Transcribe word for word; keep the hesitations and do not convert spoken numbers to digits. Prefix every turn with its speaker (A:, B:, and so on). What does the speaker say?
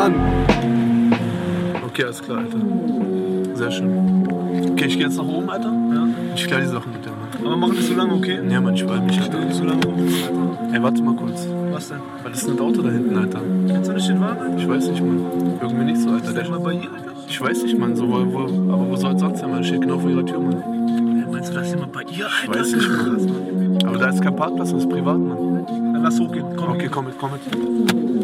A: An. Okay, alles klar, Alter. Sehr schön. Okay, ich geh jetzt nach oben, Alter. Ja. Ich klär die Sachen mit dir, Mann.
B: Aber mach nicht so lange, okay?
A: Ja, Mann, ich weiß nicht, Alter.
B: Nicht so lange.
A: Ey, warte mal kurz.
B: Was denn?
A: Was ist denn das Auto da hinten, Alter?
B: Kennst du nicht den Wagen, Alter?
A: Ich weiß nicht, Mann. Irgendwie nicht so, Alter. Der
B: mal bei ihr, Alter?
A: Ich weiß nicht, Mann. So, wo, wo, aber wo soll es sonst sein, Mann? Steht genau vor ihrer Tür, Mann.
B: Ja, meinst du, dass jemand bei ihr, Alter?
A: Ich weiß nicht, Mann. Aber da ist kein Parkplatz, das ist privat, Mann.
B: Dann lass hochgehen. Komm,
A: Okay, komm mit, komm mit.